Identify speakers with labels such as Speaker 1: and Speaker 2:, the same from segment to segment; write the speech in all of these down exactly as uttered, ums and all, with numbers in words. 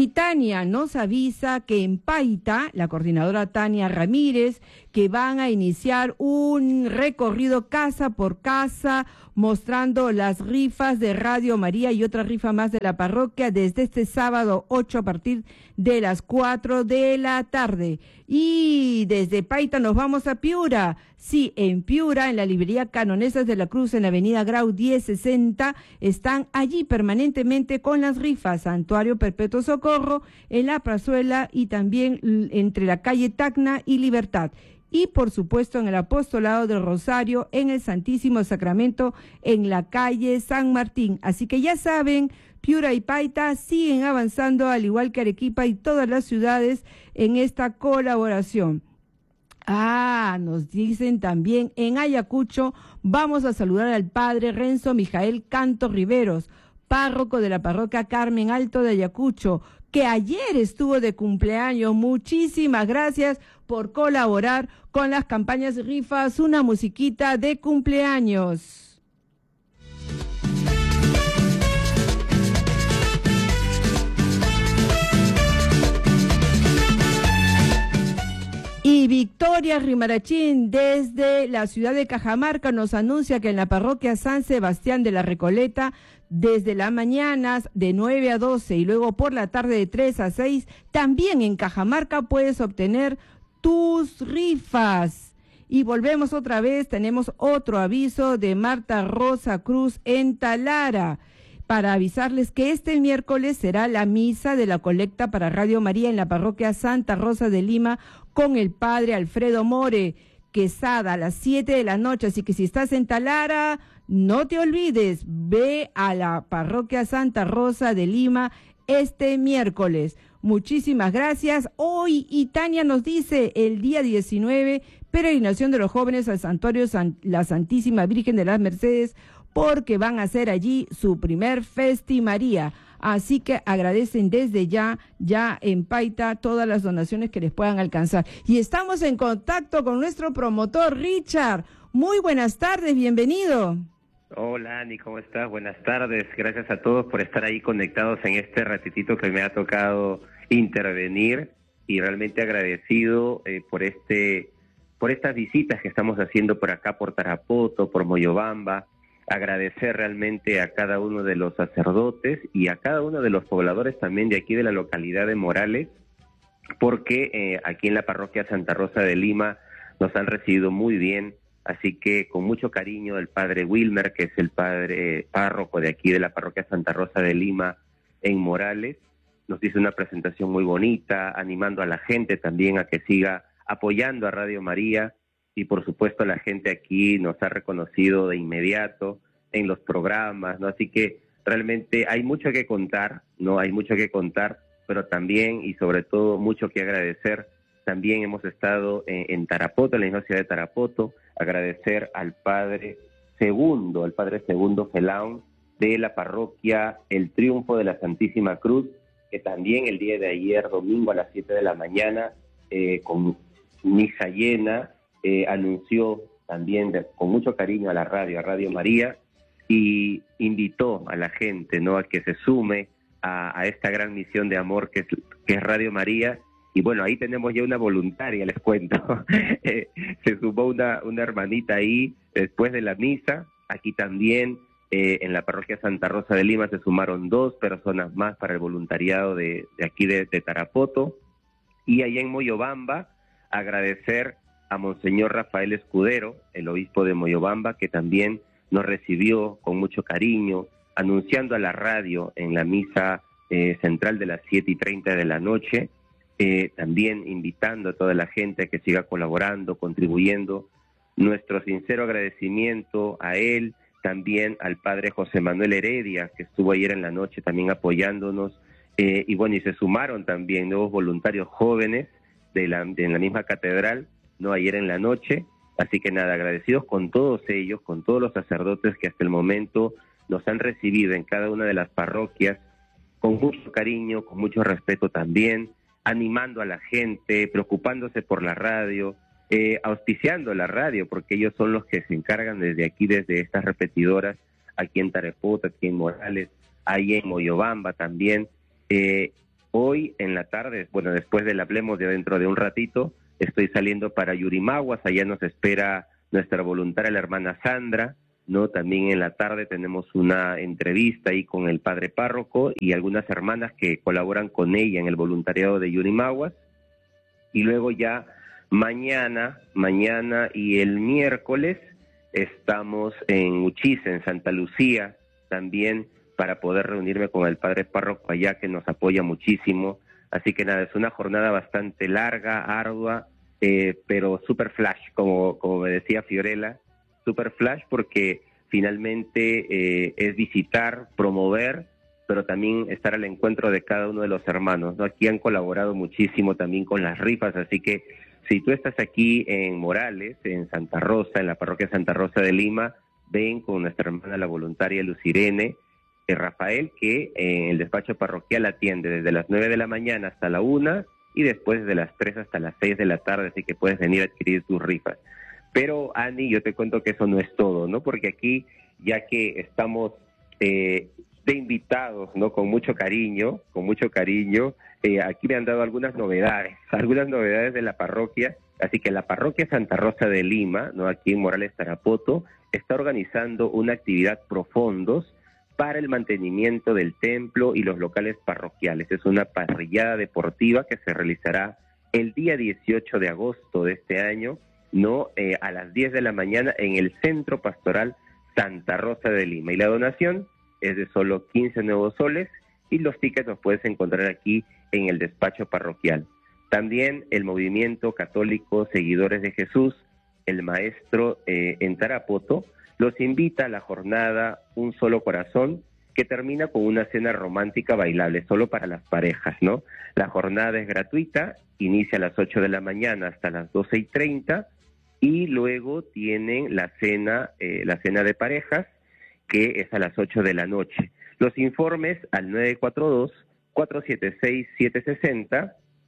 Speaker 1: Y Tania nos avisa que en Paita, la coordinadora Tania Ramírez, que van a iniciar un recorrido casa por casa, mostrando las rifas de Radio María y otra rifa más de la parroquia desde este sábado ocho a partir de las cuatro de la tarde. Y desde Paita nos vamos a Piura. Sí, en Piura, en la librería Canonesas de la Cruz, en la avenida Grau diez sesenta, están allí permanentemente con las rifas. Santuario Perpetuo Socorro, en la Prazuela y también entre la calle Tacna y Libertad. Y por supuesto en el Apostolado del Rosario, en el Santísimo Sacramento, en la calle San Martín. Así que ya saben, Piura y Paita siguen avanzando, al igual que Arequipa y todas las ciudades, en esta colaboración. Ah, nos dicen también en Ayacucho, vamos a saludar al padre Renzo Mijael Canto Riveros, párroco de la parroquia Carmen Alto de Ayacucho, que ayer estuvo de cumpleaños. Muchísimas gracias por colaborar con las campañas rifas, una musiquita de cumpleaños. Y Victoria Rimarachín desde la ciudad de Cajamarca nos anuncia que en la parroquia San Sebastián de la Recoleta, desde las mañanas de nueve a doce y luego por la tarde de tres a seis, también en Cajamarca puedes obtener tus rifas. Y volvemos otra vez, tenemos otro aviso de Marta Rosa Cruz en Talara, para avisarles que este miércoles será la misa de la colecta para Radio María en la parroquia Santa Rosa de Lima con el padre Alfredo More Quesada a las siete de la noche. Así que si estás en Talara, no te olvides, ve a la parroquia Santa Rosa de Lima este miércoles. Muchísimas gracias. Hoy, y Tania nos dice, el día diecinueve, peregrinación de los jóvenes al santuario San, la Santísima Virgen de las Mercedes, porque van a hacer allí su primer festimaría. Así que agradecen desde ya, ya en Paita, todas las donaciones que les puedan alcanzar. Y estamos en contacto con nuestro promotor, Richard. Muy buenas tardes, bienvenido.
Speaker 2: Hola, Ani, ¿cómo estás? Buenas tardes. Gracias a todos por estar ahí conectados en este ratitito que me ha tocado intervenir, y realmente agradecido eh, por este, por estas visitas que estamos haciendo por acá, por Tarapoto, por Moyobamba. Agradecer realmente a cada uno de los sacerdotes y a cada uno de los pobladores también de aquí de la localidad de Morales, porque eh, aquí en la parroquia Santa Rosa de Lima nos han recibido muy bien, así que con mucho cariño el padre Wilmer, que es el padre párroco de aquí de la parroquia Santa Rosa de Lima en Morales, nos hizo una presentación muy bonita, animando a la gente también a que siga apoyando a Radio María. Y por supuesto la gente aquí nos ha reconocido de inmediato en los programas, ¿no? Así que realmente hay mucho que contar, ¿no? Hay mucho que contar, pero también y sobre todo mucho que agradecer. También hemos estado en, en Tarapoto, en la misma ciudad de Tarapoto, agradecer al padre Segundo, al padre Segundo Felaun de la parroquia El Triunfo de la Santísima Cruz, que también el día de ayer, domingo a las siete de la mañana, eh, con misa llena, Eh, anunció también de, con mucho cariño a la radio, a Radio María, y invitó a la gente, ¿no?, a que se sume a, a esta gran misión de amor que es, que es Radio María. Y bueno, ahí tenemos ya una voluntaria, les cuento. eh, se sumó una, una hermanita ahí después de la misa. Aquí también eh, en la parroquia Santa Rosa de Lima se sumaron dos personas más para el voluntariado de, de aquí de, de Tarapoto. Y allá en Moyobamba, agradecer a Monseñor Rafael Escudero, el obispo de Moyobamba, que también nos recibió con mucho cariño, anunciando a la radio en la misa eh, central de las siete y treinta de la noche, eh, también invitando a toda la gente a que siga colaborando, contribuyendo. Nuestro sincero agradecimiento a él, también al padre José Manuel Heredia, que estuvo ayer en la noche también apoyándonos, eh, y bueno, y se sumaron también nuevos voluntarios jóvenes de la, de la misma catedral, no ayer en la noche. Así que nada, agradecidos con todos ellos, con todos los sacerdotes que hasta el momento nos han recibido en cada una de las parroquias, con mucho cariño, con mucho respeto también, animando a la gente, preocupándose por la radio, eh, auspiciando la radio, porque ellos son los que se encargan desde aquí, desde estas repetidoras, aquí en Tarapoto, aquí en Morales, ahí en Moyobamba también, eh, Hoy en la tarde, bueno, después del Hablemos de dentro de un ratito, estoy saliendo para Yurimaguas, allá nos espera nuestra voluntaria, la hermana Sandra, ¿no? También en la tarde tenemos una entrevista ahí con el padre párroco y algunas hermanas que colaboran con ella en el voluntariado de Yurimaguas. Y luego ya mañana, mañana y el miércoles estamos en Uchisa, en Santa Lucía, también para poder reunirme con el padre párroco allá, que nos apoya muchísimo. Así que nada, es una jornada bastante larga, ardua, eh, pero super flash, como, como me decía Fiorella, super flash porque finalmente eh, es visitar, promover, pero también estar al encuentro de cada uno de los hermanos, ¿no? Aquí han colaborado muchísimo también con las rifas, así que si tú estás aquí en Morales, en Santa Rosa, en la parroquia Santa Rosa de Lima, ven con nuestra hermana la voluntaria Lucirene, eh, Rafael, que en el despacho parroquial atiende desde las nueve de la mañana hasta la una y después desde las tres hasta las seis de la tarde, así que puedes venir a adquirir tus rifas. Pero, Ani, yo te cuento que eso no es todo, ¿no? Porque aquí, ya que estamos eh, de invitados, ¿no? Con mucho cariño, con mucho cariño, eh, aquí me han dado algunas novedades, algunas novedades de la parroquia. Así que la parroquia Santa Rosa de Lima, ¿no? Aquí en Morales Tarapoto, está organizando una actividad Profondos para el mantenimiento del templo y los locales parroquiales. Es una parrillada deportiva que se realizará el día dieciocho de agosto de este año, ¿no? Eh, a las diez de la mañana en el Centro Pastoral Santa Rosa de Lima. Y la donación es de solo quince nuevos soles y los tickets los puedes encontrar aquí en el despacho parroquial. También el movimiento católico Seguidores de Jesús, el maestro eh, en Tarapoto, los invita a la jornada Un Solo Corazón, que termina con una cena romántica bailable, solo para las parejas, ¿no? La jornada es gratuita, inicia a las ocho de la mañana hasta las doce y treinta, y luego tienen la cena, eh, la cena de parejas, que es a las ocho de la noche. Los informes al nueve cuatro dos, cuatro siete seis, siete seis cero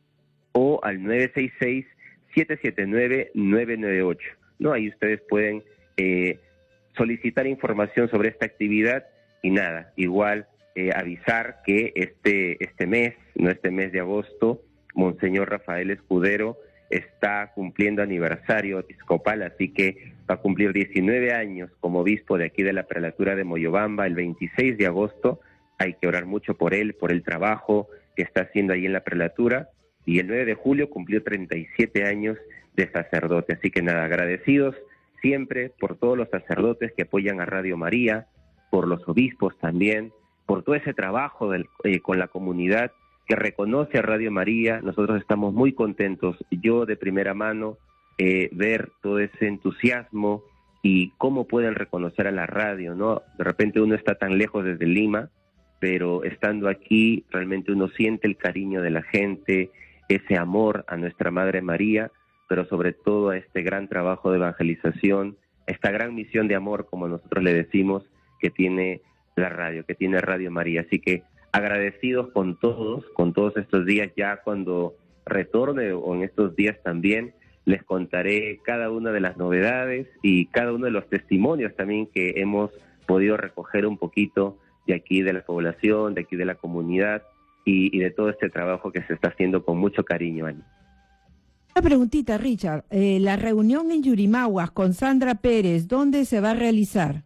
Speaker 2: o al nueve seis seis, siete siete nueve, nueve nueve ocho, ¿no? Ahí ustedes pueden eh, solicitar información sobre esta actividad y nada, igual eh, avisar que este, este mes, no este mes de agosto, Monseñor Rafael Escudero está cumpliendo aniversario episcopal, así que va a cumplir diecinueve años como obispo de aquí de la prelatura de Moyobamba el veintiséis de agosto. Hay que orar mucho por él, por el trabajo que está haciendo ahí en la prelatura, y el nueve de julio cumplió treinta y siete años de sacerdote, así que nada, agradecidos siempre por todos los sacerdotes que apoyan a Radio María, por los obispos también, por todo ese trabajo del, eh, con la comunidad que reconoce a Radio María. Nosotros estamos muy contentos, yo de primera mano, eh, ver todo ese entusiasmo y cómo pueden reconocer a la radio, ¿no? De repente uno está tan lejos desde Lima, pero estando aquí realmente uno siente el cariño de la gente, ese amor a nuestra Madre María, pero sobre todo a este gran trabajo de evangelización, esta gran misión de amor, como nosotros le decimos, que tiene la radio, que tiene Radio María. Así que agradecidos con todos, con todos estos días. Ya cuando retorne o en estos días también les contaré cada una de las novedades y cada uno de los testimonios también que hemos podido recoger un poquito de aquí de la población, de aquí de la comunidad y, y de todo este trabajo que se está haciendo con mucho cariño, Ani.
Speaker 1: Una preguntita, Richard. Eh, la reunión en Yurimaguas con Sandra Pérez, ¿dónde se va a realizar?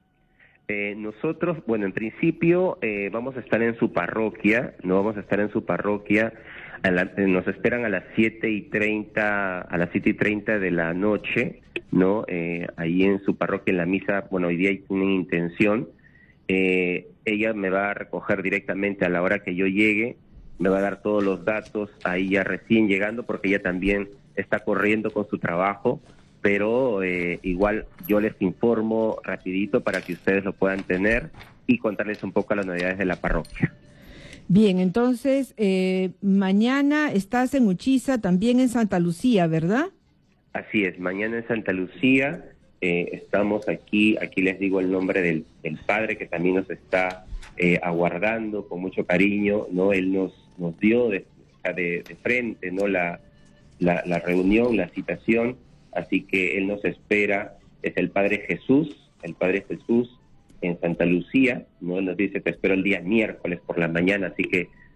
Speaker 2: Eh, nosotros, bueno, en principio eh, vamos a estar en su parroquia, no vamos a estar en su parroquia, a la, eh, nos esperan a las siete y treinta, a las siete y treinta de la noche, ¿no? Eh, ahí en su parroquia, en la misa, bueno, hoy día tienen intención, eh, ella me va a recoger directamente a la hora que yo llegue, me va a dar todos los datos ahí ya recién llegando, porque ella también está corriendo con su trabajo, pero eh, igual yo les informo rapidito para que ustedes lo puedan tener y contarles un poco las novedades de la parroquia.
Speaker 1: Bien, entonces eh, mañana estás en Uchisa, también en Santa Lucía, ¿verdad?
Speaker 2: Así es, mañana en Santa Lucía eh, estamos aquí, aquí les digo el nombre del, del padre que también nos está eh, aguardando con mucho cariño, ¿no? Él nos, nos dio de, de, de frente, ¿no? La, la, la reunión, la citación. Así que él nos espera, es el Padre Jesús, el Padre Jesús en Santa Lucía, ¿no? Nos dice, te espero el día miércoles por la mañana, así que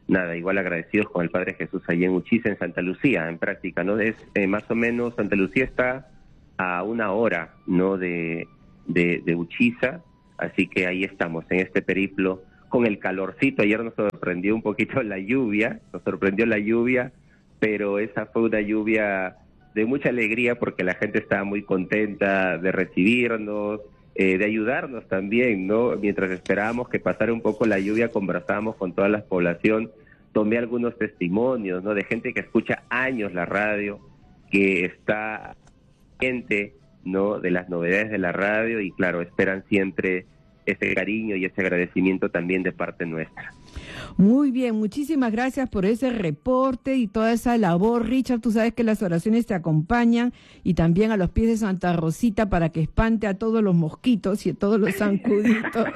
Speaker 2: nada, igual agradecidos con el Padre Jesús allí en Uchiza, en Santa Lucía, en práctica, ¿no? Es eh, más o menos, Santa Lucía está a una hora, ¿no? De, de, de Uchiza, así que ahí estamos, en este periplo, con el calorcito. Ayer nos sorprendió un poquito la lluvia, nos sorprendió la lluvia, pero esa fue una lluvia de mucha alegría porque la gente estaba muy contenta de recibirnos, eh, de ayudarnos también, ¿no? Mientras esperábamos que pasara un poco la lluvia, conversábamos con toda la población, tomé algunos testimonios, ¿no? De gente que escucha años la radio, que está gente, ¿no? De las novedades de la radio y claro, esperan siempre ese cariño y ese agradecimiento también de parte nuestra.
Speaker 1: Muy bien, muchísimas gracias por ese reporte y toda esa labor, Richard. Tú sabes que las oraciones te acompañan y también a los pies de Santa Rosita para que espante a todos los mosquitos y a todos los zancuditos.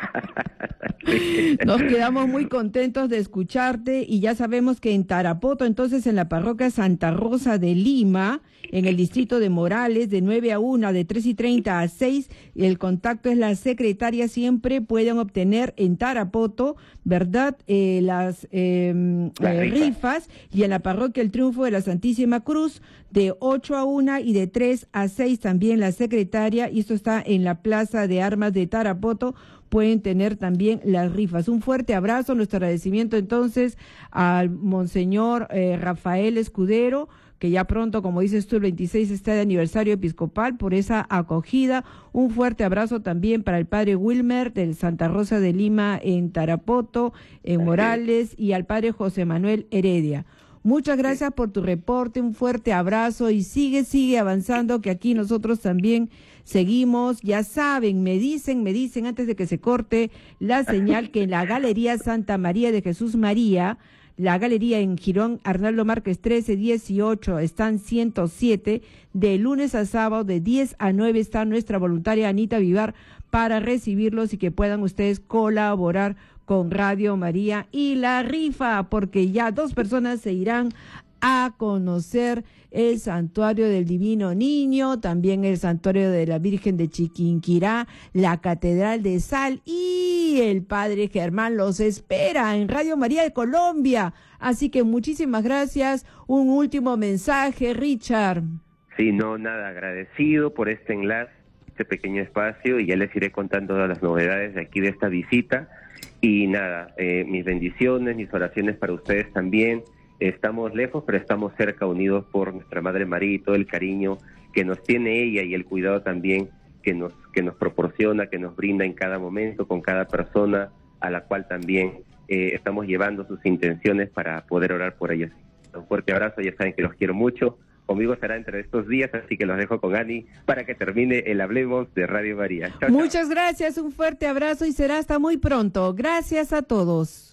Speaker 1: Nos quedamos muy contentos de escucharte y ya sabemos que en Tarapoto, entonces en la parroquia Santa Rosa de Lima, en el distrito de Morales, de nueve a una, de tres y treinta a seis, el contacto es la secretaria, siempre pueden obtener en Tarapoto, ¿verdad?, eh, las eh, eh, rifas, y en la parroquia El Triunfo de la Santísima Cruz, de ocho a una y de tres a seis también la secretaria, y esto está en la Plaza de Armas de Tarapoto, pueden tener también las rifas. Un fuerte abrazo, nuestro agradecimiento entonces al Monseñor eh, Rafael Escudero, que ya pronto, como dices tú, el veintiséis está de aniversario episcopal, por esa acogida. Un fuerte abrazo también para el padre Wilmer del Santa Rosa de Lima en Tarapoto, en Morales, y al padre José Manuel Heredia. Muchas gracias por tu reporte, un fuerte abrazo y sigue, sigue avanzando, que aquí nosotros también seguimos. Ya saben, me dicen, me dicen antes de que se corte la señal, que en la Galería Santa María de Jesús María, la galería en Girón Arnaldo Márquez trece dieciocho, están ciento siete, de lunes a sábado de diez a nueve está nuestra voluntaria Anita Vivar para recibirlos y que puedan ustedes colaborar con Radio María y la rifa, porque ya dos personas se irán a conocer el Santuario del Divino Niño, también el Santuario de la Virgen de Chiquinquirá, la Catedral de Sal, y el Padre Germán los espera en Radio María de Colombia. Así que muchísimas gracias. Un último mensaje, Richard.
Speaker 2: Sí, no, nada, agradecido por este enlace, este pequeño espacio, y ya les iré contando todas las novedades de aquí de esta visita. Y nada, eh, mis bendiciones, mis oraciones para ustedes también. Estamos lejos, pero estamos cerca, unidos por nuestra Madre María y todo el cariño que nos tiene ella y el cuidado también que nos que nos proporciona, que nos brinda en cada momento, con cada persona a la cual también eh, estamos llevando sus intenciones para poder orar por ellas. Un fuerte abrazo, ya saben que los quiero mucho. Conmigo será entre estos días, así que los dejo con Ani para que termine el Hablemos de Radio María. Chao,
Speaker 1: Muchas
Speaker 2: chao.
Speaker 1: gracias, un fuerte abrazo y será hasta muy pronto. Gracias a todos.